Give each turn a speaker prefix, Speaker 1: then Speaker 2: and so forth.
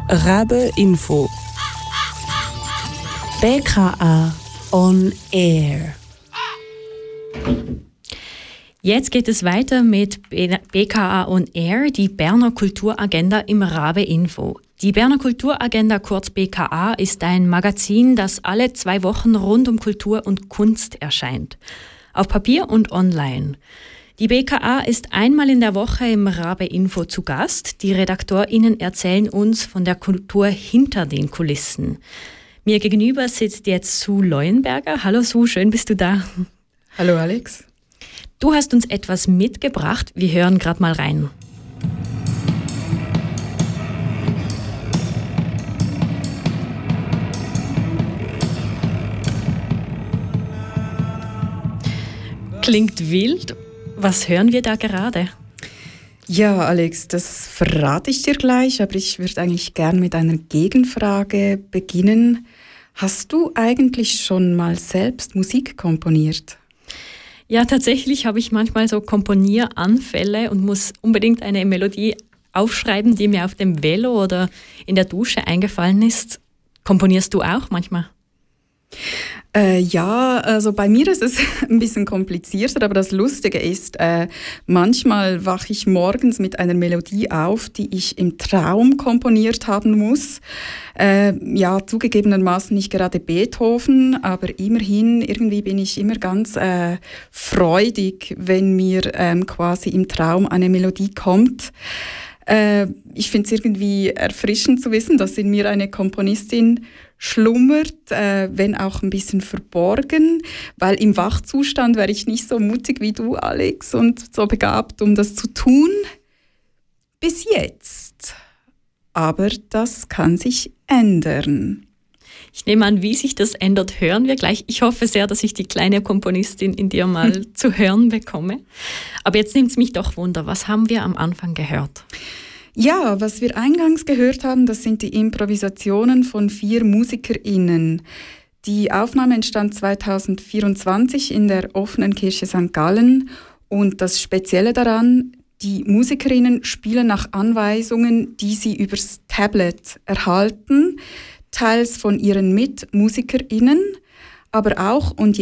Speaker 1: Rabe Info. BKA on Air.
Speaker 2: Jetzt geht es weiter mit BKA on Air, die Berner Kulturagenda im Rabe Info. Die Berner Kulturagenda, kurz BKA, ist ein Magazin, das alle 2 Wochen rund um Kultur und Kunst erscheint. Auf Papier und online. Die BKA ist einmal in der Woche im Rabe Info zu Gast. Die RedaktorInnen erzählen uns von der Kultur hinter den Kulissen. Mir gegenüber sitzt jetzt Sue Leuenberger. Hallo Sue, schön bist du da.
Speaker 3: Hallo Alex.
Speaker 2: Du hast uns etwas mitgebracht. Wir hören gerade mal rein. Klingt wild. Was hören wir da gerade?
Speaker 3: Ja, Alex, das verrate ich dir gleich, aber ich würde eigentlich gern mit einer Gegenfrage beginnen. Hast du eigentlich schon mal selbst Musik komponiert?
Speaker 2: Ja, tatsächlich habe ich manchmal so Komponieranfälle und muss unbedingt eine Melodie aufschreiben, die mir auf dem Velo oder in der Dusche eingefallen ist. Komponierst du auch manchmal?
Speaker 3: Ja, also bei mir ist es ein bisschen komplizierter, aber das Lustige ist, manchmal wache ich morgens mit einer Melodie auf, die ich im Traum komponiert haben muss. Ja, zugegebenermaßen nicht gerade Beethoven, aber immerhin, irgendwie bin ich immer ganz freudig, wenn mir quasi im Traum eine Melodie kommt. Ich finde es irgendwie erfrischend zu wissen, dass in mir eine Komponistin schlummert, wenn auch ein bisschen verborgen, weil im Wachzustand wäre ich nicht so mutig wie du, Alex, und so begabt, um das zu tun. Bis jetzt. Aber das kann sich ändern.
Speaker 2: Ich nehme an, wie sich das ändert, hören wir gleich. Ich hoffe sehr, dass ich die kleine Komponistin in dir mal zu hören bekomme. Aber jetzt nimmt es mich doch Wunder, was haben wir am Anfang gehört?
Speaker 3: Ja, was wir eingangs gehört haben, das sind die Improvisationen von 4 MusikerInnen. Die Aufnahme entstand 2024 in der Offenen Kirche St. Gallen und das Spezielle daran, die MusikerInnen spielen nach Anweisungen, die sie übers Tablet erhalten, teils von ihren MitmusikerInnen, aber auch, und